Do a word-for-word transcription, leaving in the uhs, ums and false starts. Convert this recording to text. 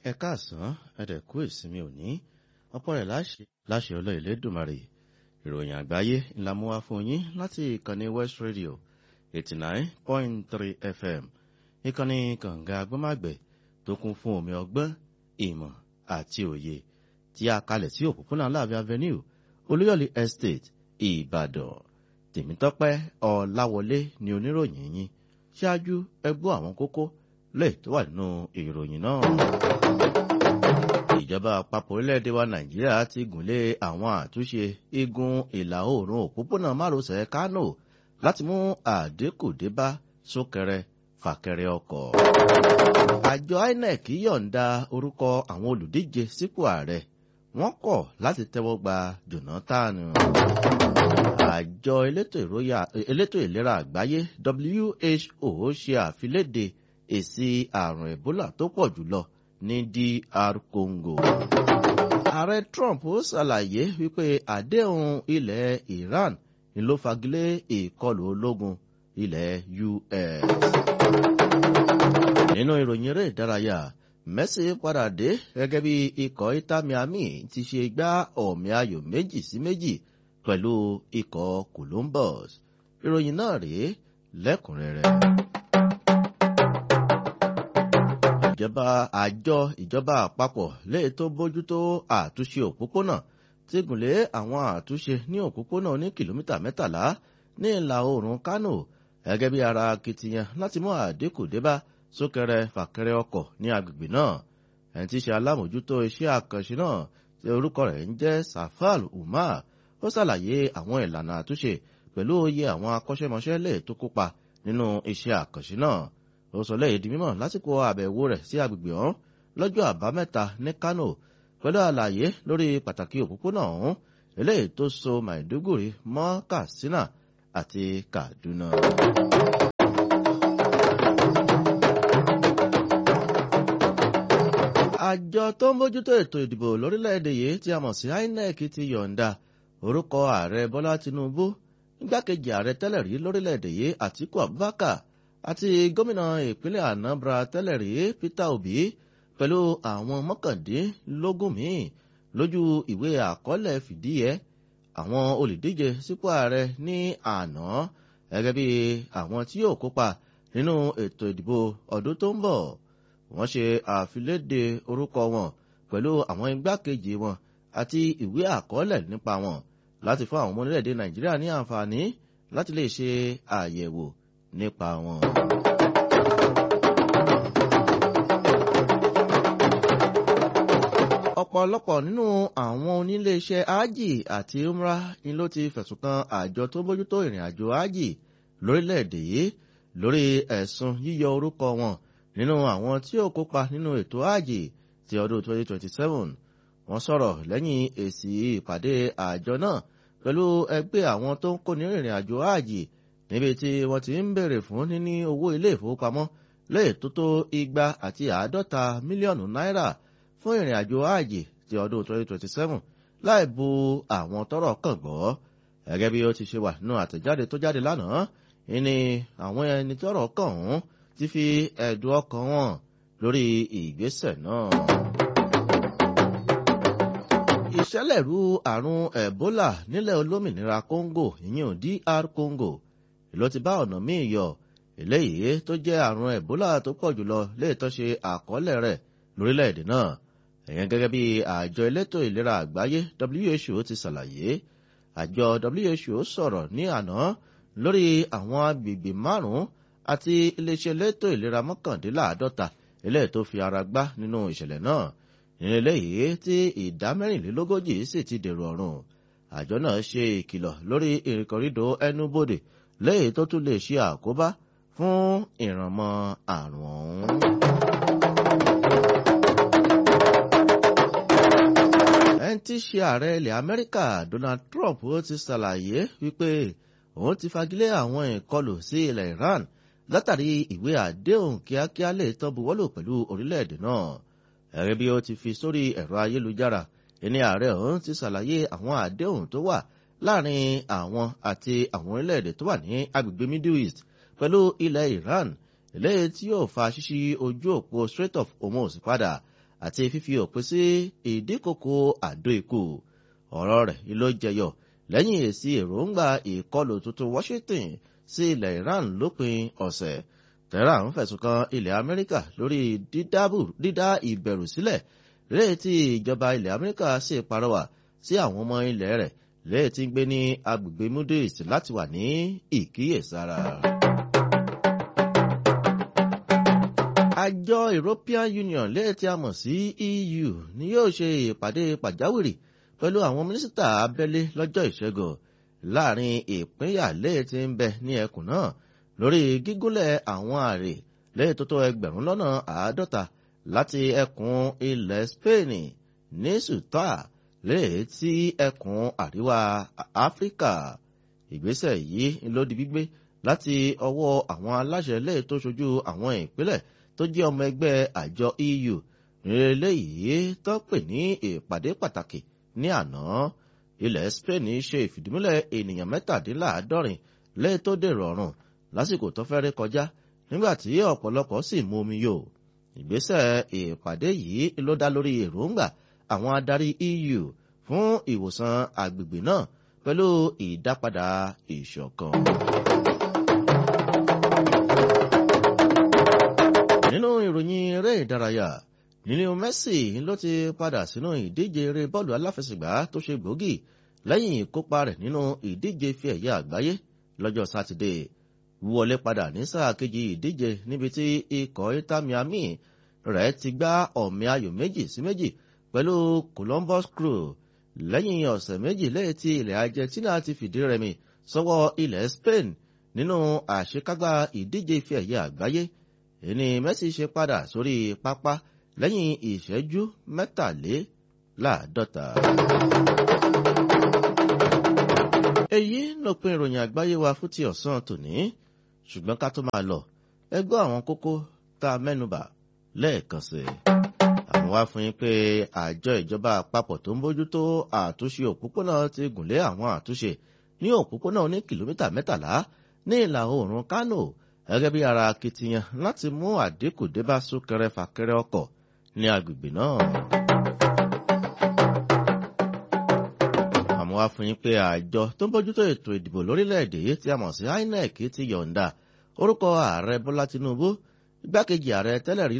ẹ káàsán ẹ̀dẹ̀kú ìsinmi òní ọ̀pọ̀ rẹ̀ láṣẹ ọlọ́ Elédùmarè ìròyìn àgbáyé ńlá mú wá fún yín láti ìkànnì West Radio eighty nine point three F M ìkànnì kànga agbọ́màgbẹ̀ tó kún fún omi ọgbọ́n ìmọ̀ àti òye tí a kalẹ̀ sí òpópónà Aláàfin Avenue Olúyọ̀lé Estate Ìbàdàn. Tèmítọ́pẹ́ Ọláwọlé ni oníròyìn yín. Ṣáájú ẹ gbọ́ àwọn kókó lè tó wà nínú ìròyìn náà. Ìjọba àpapọ̀ orílẹ̀-èdè wa Nàìjíríà ti gùnlé àwọn àtúnṣe igun ìlà oòrùn òpópónà márosẹ̀ Kánò láti mú àdínkù dé bá súnkẹrẹ fàkẹrẹ ọkọ̀. Àjọ I N E C yọ̀ǹda orúkọ àwọn olùdíje sípò ààrẹ wọ́n kọ̀ láti tẹ́wọ́ gba Jonathan. Àjọ elétò ìlera àgbáyé W H O ṣe àfiléde èsì àrùn Ebola tó pọ̀ jùlọ ní D R Congo. Ààrẹ Trump ó ṣàlàyé wípé àdéhùn ilẹ̀ Iran ni ló fagilé ìkọlù ológun ilẹ̀ U S. Nínú ìròyìn eré ìdárayá, Messi padà dé gẹ́gẹ́ bí ikọ̀ Inter Miami ti ṣe gbá ọ̀mì ayò méjì sí méjì pẹ̀lú ikọ̀ Columbus. Ìròyìn náà rèé lẹ́kùnrẹ́rẹ́. Ìjọba àjọ ìjọba àpapọ̀ lè tó bójútó àtúnṣe òpópónà ti gùnlé àwọn àtúnṣe ní òpópónà ní kìlómítà mẹ́tàlá ní ìlà oòrùn Kánò gẹ́gẹ́ bí ara akitiyan láti mú àdínkù débá súnkẹrẹ fàkẹrẹ ọkọ̀ ní agbègbè náà. Ẹni tí í ṣe alámòjútó iṣẹ́ àkànṣe náà tí orúkọ rẹ̀ ń jẹ́ Safal Umar ó ṣàlàyé àwọn ìlànà àtúnṣe pẹ̀lú òye àwọn akọ́ṣẹ́mọṣẹ́ lè tó kópa nínú iṣẹ́ àkànṣe náà. Ó sọ lẹ́yìn di mímọ̀ lásìkò àbẹ̀wò rẹ̀ sí agbègbè ọ̀hún lọ́jọ́ àbámẹ́ta ní Kánò pẹ̀lú àlàyé lórí pàtàkì òpópónà ọ̀hún eléyìí tó so Maiduguri mọ́ Katsina àti Kaduna. Àjọ tó ń bójútó ètò ìdìbò lórílẹ̀‐èdè yìí tí a mọ̀ sí I N E C ti yọ̀ǹda orúkọ ààrẹ Bọ́lá Tinubu, igbákejì ààrẹ tẹ́lẹ̀ rí lórílẹ̀‐èdè yìí Àtíkù Abubakar àti gómìnà ìpínlẹ̀ Anambra tẹ́lẹ̀ rí Peter Obi pẹ̀lú àwọn mọ́kàndínlógún míì lójú ìwé àkọọ́lẹ̀ fìdíhẹ àwọn olùdíje sípò ààrẹ ní àná gẹ́gẹ́ bí àwọn tí yóò kópa nínú ètò ìdìbò ọdún tó ń bọ̀. Wọ́n ṣe àfiléde orúkọ wọn pẹ̀lú àwọn igbákejì wọn àti ìwé àkọọ́lẹ̀ nípa wọn láti fún àwọn ọmọ orílẹ̀-èdè Nàìjíríà ní àǹfààní láti lè ṣe àyẹ̀wò nípa wọn. Ọ̀pọ̀lọpọ̀ nínú àwọn oníléeṣẹ́ ájì àti umrah ni ló ti fẹ̀sùn kan àjọ tó bójútó ìrìn àjò ájì lórílẹ̀-èdè yìí lórí ẹ̀sùn yíyọ orúkọ wọn nínú àwọn tí ó kópa nínú ètò ájì ti ọdún twenty twenty-seven. Wọ́n sọ̀rọ̀ lẹ́yìn èsì ìpàdé àjọ náà pẹ̀lú ẹgbẹ́ àwọn tó ń kóni ìrìn àjò ájì níbi tí wọ́n ti ń béèrè fún níní owó ilé ìfowópamọ́ lè tó tó igba àti àádọ́ta mílíọ̀nù náírà fún ìrìn àjò ájì ti ọdún twenty twenty-seven láì bu àwọn tọ́rọ̀ kàn gbọ́. Gẹ́gẹ́ bí ó ti ṣe wà nínú àtẹ̀jáde tó jáde lánàá, ìní àwọn ẹni tọ́rọ̀ kàn ọ̀hún ti fi ẹ̀dùn ọkàn wọn lórí ìgbésẹ̀ náà. Ìṣẹ̀lẹ̀rú àrùn Ebola nílẹ̀ olómìnira Congo ìyẹn D R Congo ló ti bá ọ̀nà míì yọ eléyìí tó jẹ́ àrùn Ebola tó pọ̀ jùlọ lè tó ṣe àkọọ́lẹ̀ rẹ̀ lórílẹ̀‐èdè náà. Ẹ̀yẹn gẹ́gẹ́ bí àjọ elétò ìlera àgbáyé W H O ti ṣàlàyé, àjọ W H O sọ̀rọ̀ ní àná lórí àwọn agbègbè márùn-ún àti iléeṣẹ́ elétò ìlera mọ́kàndínláàádọ́ta eléyìí tó fi ara gbá nínú ìṣẹ̀lẹ̀ náà. Nínú eléyìí tí ìdá mẹ́rìnlélógójì sì ti dèrò ọ̀run. Àjọ náà ṣe ìkìlọ̀ lórí ìrìnkọ̀rídò ẹnubodè léyìí tó tún lè ṣe àkóbá fún ìrànmọ́ àrùn ọ̀hún. Ẹni tí í ṣe ààrẹ ilẹ̀ Amẹ́ríkà Donald Trump ó ti ṣàlàyé wípé òun ti fagilé àwọn ìkọlù sí ilẹ̀ Iran látàrí ìwé àdéhùn kíákíá lè tán buwọ́lù pẹ̀lú orílẹ̀-èdè náà. Gẹ́gẹ́ bí ó ti fi sórí ẹ̀rọ ayélujára, ẹni ààrẹ ọ̀hún ti ṣàlàyé àwọn àdéhùn tó wà láàrin àwọn àti àwọn orílẹ̀-èdè tó wà ní agbègbè Middle East pẹ̀lú ilẹ̀ Iran eléyìí tí yóò fa ṣíṣí ojú òpó Strait of Hormuz padà àti fífi òpin sí ìdíkòkò àdó ikú. Ọ̀rọ̀ rẹ̀ ló jẹyọ lẹ́yìn èsì èròǹgbà ìkọlù tuntun Washington sí ilẹ̀ Iran lópin ọ̀sẹ̀. Tehran ń fẹ̀sùn kan ilẹ̀ Amẹ́ríkà lórí dídá ìbẹ̀rù sílẹ̀ lẹ́yìn tí ìjọba ilẹ̀ Amẹ́ríkà sì parọ́wà sí àwọn ọmọ ilẹ̀ rẹ̀ lẹ́yìn tí ń gbé ní agbègbè Moody's láti wà ní ìkíyèsára. Àjọ European Union lẹ́yìn tí a mọ̀ sí E U ni yóò ṣe ìpàdé pàjáwìrì pẹ̀lú àwọn mínísítà abẹ́lé lọ́jọ́ ìṣẹ́gun láàrin ìpínyà lẹ́yìn tí ń bẹ ní ẹkùn náà lórí gígúnlẹ̀ àwọn àrè lẹ́yìn tó tó ẹgbẹ̀rún lọ́nà àádọ́ta láti ẹkùn ilẹ̀ Spain ní Ceuta lẹ́yìn tí ẹkùn àríwá Áfíríkà. Ìgbésẹ̀ yìí ló di gbígbé láti ọwọ́ àwọn aláṣẹ lẹ́yìn tó ṣojú àwọn ìpínlẹ̀ tó jẹ́ ọmọ ẹgbẹ́ àjọ E U eléyìí tó pè ní ìpàdé pàtàkì ní àná. Ilẹ̀ Spain ṣe ìfìdímúlẹ̀ ènìyàn mẹ́tàdínláàádọ́rin lẹ́yìn tó dèrò ọ̀run lásìkò tó fẹ́ ré kọjá nígbà tí ọ̀pọ̀lọpọ̀ sì mú omi yò. Ìgbésẹ̀ ìpàdé yìí ló dá lórí èròǹgbà àwọn adarí E U fún ìwòsàn agbègbè náà pẹ̀lú ìdápadà ìṣọ̀kan. Nínú ìròyìn eré ìdárayá, Lionel Messi ló ti padà sínú ìdíje eré bọ́ọ̀lù aláfẹsẹ̀gbá tó ṣe gbòógì lẹ́yìn ìkópa rẹ̀ nínú ìdíje ife ẹ̀yẹ àgbáyé lọ́jọ́ Sátidé. Wọlé padà ní sáà kejì ìdíje níbi tí ikọ̀ Inter Miami rẹ̀ ti gbá ọ̀mì ayò méjì sí méjì pẹ̀lú Columbus Crew lẹ́yìn ọ̀sẹ̀ méjì lẹ́yìn tí ilẹ̀ Argentina ti fìdí rẹmi sọ́wọ́ ilẹ̀ Spain nínú àṣekágbá ìdíje ife ẹ̀yẹ àgbáyé. Ẹni Messi ṣe padà sórí pápá lẹ́yìn ìṣẹ́jú mẹ́tàléláàádọ́ta. Èyí lópin ìròyìn àgbáyé wa fún ti ọ̀sán tòní, ṣùgbọ́n ká tó máa lọ ẹ gbọ́ àwọn kókó tá a mẹ́nubà lẹ́ẹ̀kan sí i. Àwọn wá fún yín pé àjọ ìjọba àpapọ̀ tó ń bójútó àtúnṣe òpópónà ti gùnlé àwọn àtúnṣe ní òpópónà oní kìlómítà mẹ́tàlá ní ìlà oòrùn Kánò gẹ́gẹ́ bí ara akitiyan láti mú àdínkù dé bá súnkẹrẹ fàkẹrẹ ọkọ̀ ní agbègbè náà. Àmọ́ wá fún yín pé àjọ tó ń bójútó ètò ìdìbò lórílẹ̀‐èdè yìí tí a mọ̀ sí I N E C ti yọ̀ǹda orúkọ ààrẹ Bọ́lá Tinubu, igbákejì ààrẹ tẹ́lẹ̀ rí